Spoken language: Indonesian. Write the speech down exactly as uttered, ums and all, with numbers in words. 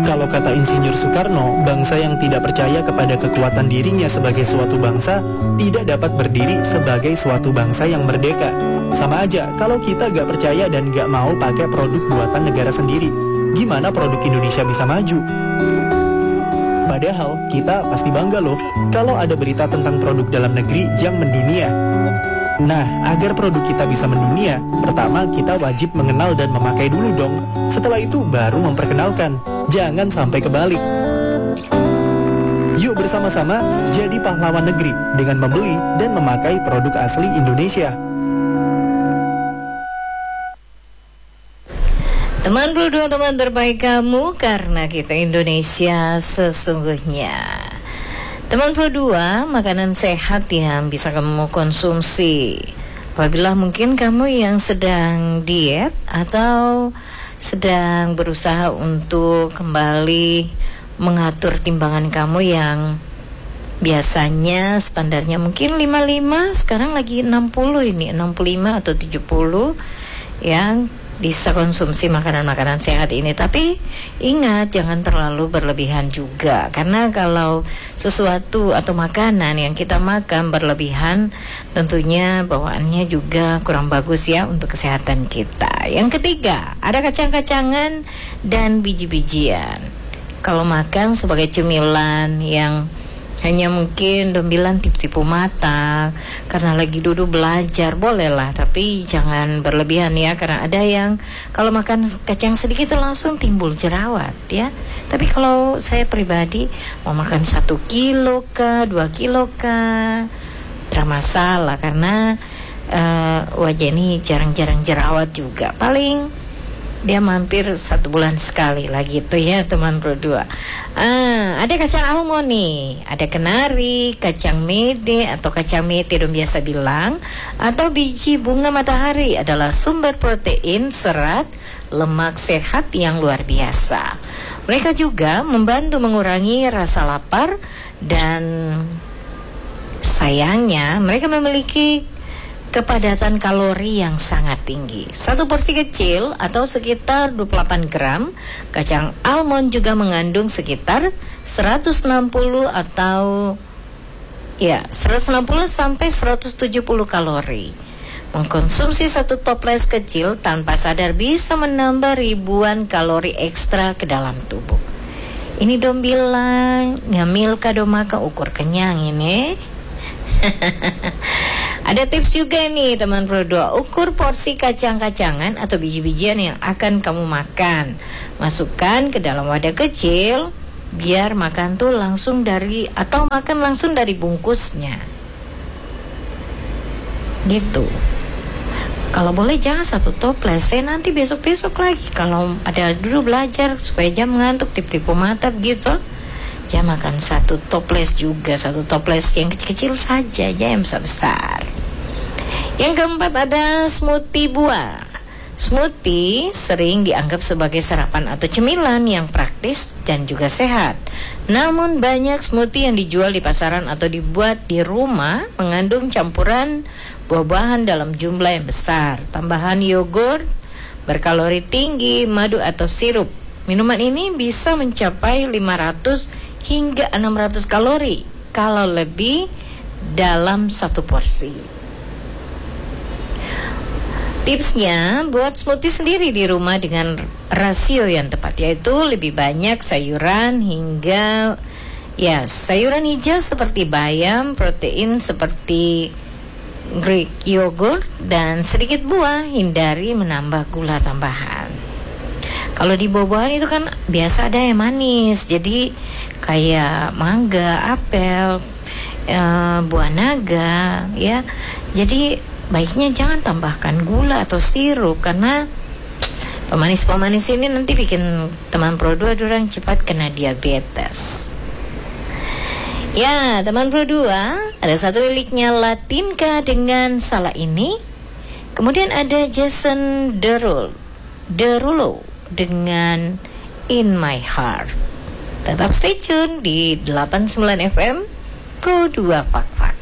Kalau kata Insinyur Soekarno, bangsa yang tidak percaya kepada kekuatan dirinya sebagai suatu bangsa tidak dapat berdiri sebagai suatu bangsa yang merdeka. Sama aja, kalau kita gak percaya dan gak mau pakai produk buatan negara sendiri, gimana produk Indonesia bisa maju? Padahal kita pasti bangga loh kalau ada berita tentang produk dalam negeri yang mendunia. Nah, agar produk kita bisa mendunia, pertama kita wajib mengenal dan memakai dulu dong. Setelah itu baru memperkenalkan. Jangan sampai kebalik. Yuk bersama-sama jadi pahlawan negeri dengan membeli dan memakai produk asli Indonesia. Teman berdua, teman terbaik kamu, karena kita Indonesia sesungguhnya. Teman Pro dua, makanan sehat yang bisa kamu konsumsi apabila mungkin kamu yang sedang diet atau sedang berusaha untuk kembali mengatur timbangan kamu yang biasanya standarnya mungkin lima puluh lima, sekarang lagi enam puluh ini, enam puluh lima atau tujuh puluh, yang bisa konsumsi makanan-makanan sehat ini. Tapi ingat, jangan terlalu berlebihan juga, karena kalau sesuatu atau makanan yang kita makan berlebihan, tentunya bawaannya juga kurang bagus ya untuk kesehatan kita. Yang ketiga, ada kacang-kacangan dan biji-bijian. Kalau makan sebagai cemilan yang hanya mungkin dombilan tipu-tipu mata karena lagi duduk belajar, bolehlah, tapi jangan berlebihan ya, karena ada yang kalau makan kacang sedikit itu langsung timbul jerawat ya. Tapi kalau saya pribadi mau makan satu kilo kah, dua kilo kah, tidak masalah, karena uh, wajah ini jarang-jarang jerawat juga. Paling dia mampir satu bulan sekali lah gitu ya teman Pro dua. Ah, ada kacang almond nih, ada kenari, kacang mede atau kacang mete dong biasa bilang, atau biji bunga matahari adalah sumber protein, serat, lemak sehat yang luar biasa. Mereka juga membantu mengurangi rasa lapar dan sayangnya mereka memiliki kepadatan kalori yang sangat tinggi. Satu porsi kecil atau sekitar dua puluh delapan gram kacang almond juga mengandung sekitar seratus enam puluh atau ya seratus enam puluh sampai seratus tujuh puluh kalori. Mengkonsumsi satu toples kecil tanpa sadar bisa menambah ribuan kalori ekstra ke dalam tubuh. Ini dong bilang ngamil kado maka ukur kenyang ini. Ada tips juga nih teman Pro dua, ukur porsi kacang-kacangan atau biji-bijian yang akan kamu makan. Masukkan ke dalam wadah kecil biar makan tuh langsung dari atau makan langsung dari bungkusnya. Gitu. Kalau boleh jangan satu toples, saya nanti besok-besok lagi kalau ada dulu belajar supaya jam ngantuk tip-tipu mata gitu. Jangan makan satu toples juga, satu toples yang kecil-kecil saja, jangan besar-besar. Yang keempat ada smoothie buah. Smoothie sering dianggap sebagai sarapan atau cemilan yang praktis dan juga sehat. Namun banyak smoothie yang dijual di pasaran atau dibuat di rumah mengandung campuran buah-buahan dalam jumlah yang besar, tambahan yogurt berkalori tinggi, madu atau sirup. Minuman ini bisa mencapai lima ratus hingga enam ratus kalori kalau lebih dalam satu porsi. Tipsnya, buat smoothie sendiri di rumah dengan rasio yang tepat, yaitu lebih banyak sayuran hingga ya sayuran hijau seperti bayam, protein seperti Greek yogurt, dan sedikit buah. Hindari menambah gula tambahan. Kalau di buah-buahan itu kan biasa ada yang manis, jadi kayak mangga, apel, e, buah naga ya. Jadi baiknya jangan tambahkan gula atau sirup, karena pemanis-pemanis ini nanti bikin teman Pro dua durang cepat kena diabetes. Ya, teman Pro dua, ada satu miliknya Latinka dengan salah ini. Kemudian ada Jason Derulo, Derulo dengan In My Heart. Tetap stay tune di delapan puluh sembilan F M Pro dua Fak Fak.